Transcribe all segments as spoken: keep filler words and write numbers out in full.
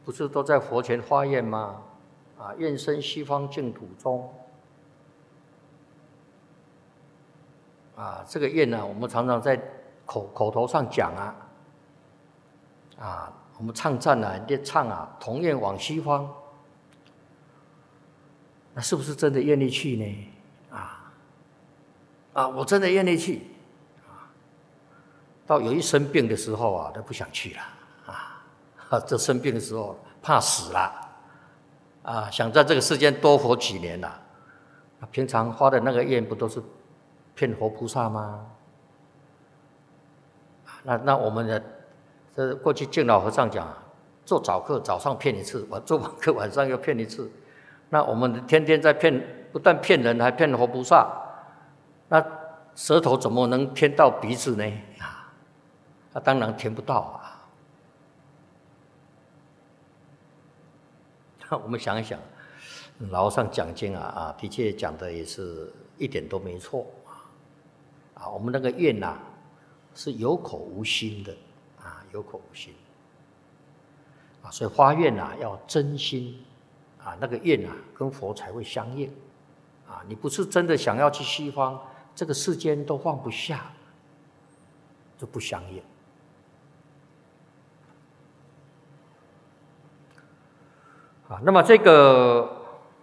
不是都在佛前发愿吗？啊，愿生西方净土中。啊，这个愿呢，我们常常在口口头上讲啊，啊，我们唱赞啊，念唱啊，同愿往西方。那是不是真的愿意去呢？啊，啊，我真的愿意去。啊，到有一生病的时候啊，都不想去了。啊，这生病的时候怕死了。啊，想在这个世间多活几年了。平常发的那个愿不都是骗活菩萨吗？那那我们的这过去净老和尚讲，做早课早上骗一次，我做晚课晚上又骗一次。那我们天天在骗，不但骗人，还骗活菩萨。那舌头怎么能填到鼻子呢？啊，那当然填不到啊。那我们想一想，老和尚讲经啊啊，的确讲的也是一点都没错啊。啊，我们那个愿呐，是有口无心的啊，有口无心啊，所以发愿呐要真心啊，那个愿呐跟佛才会相应啊。你不是真的想要去西方，这个世间都放不下，就不相应。啊，那么这个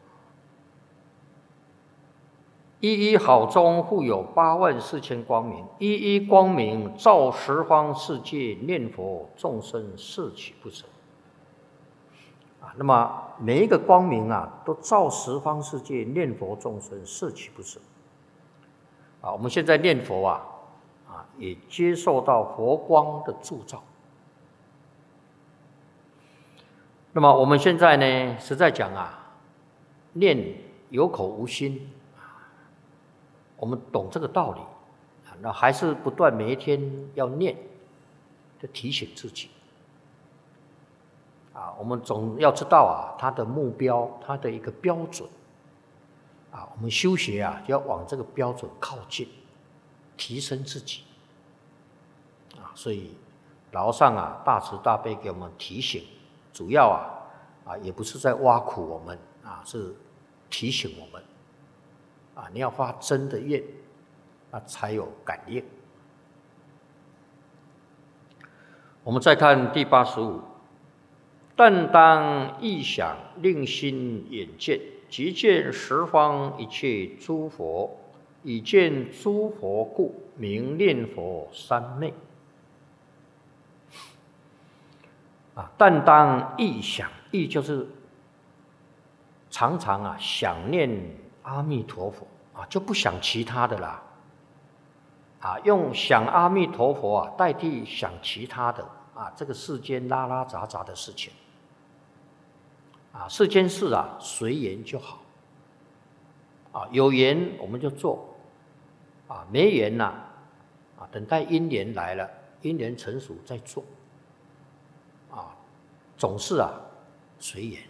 一一好中复有八万四千光明，一一光明照十方世界，念佛众生摄取不舍。啊，那么每一个光明啊，都照十方世界，念佛众生摄取不舍。啊，我们现在念佛啊，啊，也接受到佛光的铸造。那么我们现在呢，实在讲啊，念有口无心，我们懂这个道理，那还是不断每一天要念，就提醒自己。啊，我们总要知道啊，他的目标，他的一个标准。啊，我们修学啊，就要往这个标准靠近，提升自己。啊，所以老和尚啊，大慈大悲给我们提醒。主要啊，啊也不是在挖苦我们啊，是提醒我们啊，你要发真的愿，那才有感应。我们再看第八十五，但当意想令心眼见，即见十方一切诸佛，以见诸佛故，名念佛三昧。啊，但当意想，意就是常常啊想念阿弥陀佛啊，就不想其他的啦。啊，用想阿弥陀佛啊代替想其他的啊，这个世间拉拉杂杂的事情。啊，世间事啊随缘就好。啊，有缘我们就做，啊，没缘呐，啊，等待因缘来了，因缘成熟再做。啊，总是啊随缘。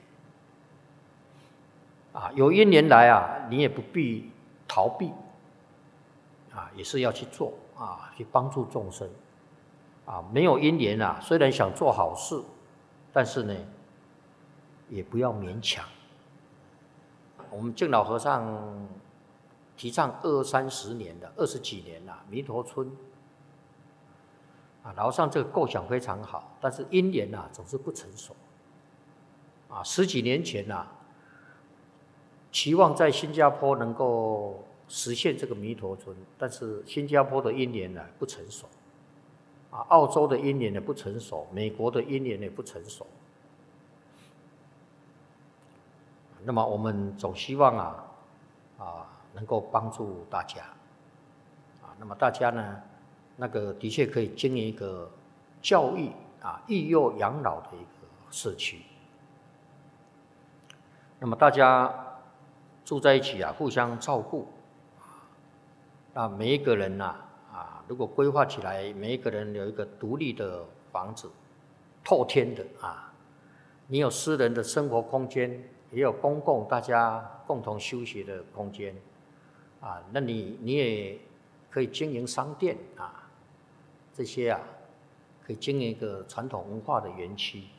啊，有因缘来啊，你也不必逃避，啊，也是要去做啊，去帮助众生。啊，没有因缘啊，虽然想做好事，但是呢，也不要勉强。我们净老和尚提倡二三十年的，二十几年了，弥陀村。啊，老和尚这个构想非常好，但是因缘啊总是不成熟。啊，十几年前啊，期望在新加坡能够实现这个弥陀村，但是新加坡的因缘呢不成熟，啊，澳洲的因缘也不成熟，美国的因缘也不成熟。那么我们总希望啊，啊能够帮助大家，啊，那么大家呢？那个的确可以经营一个教育啊、育幼养老的一个社区。那么大家住在一起啊，互相照顾。啊，每一个人呐、啊，啊，如果规划起来，每一个人有一个独立的房子，透天的啊，你有私人的生活空间，也有公共大家共同休息的空间，啊，那你你也可以经营商店啊。这些啊，可以经营一个传统文化的园区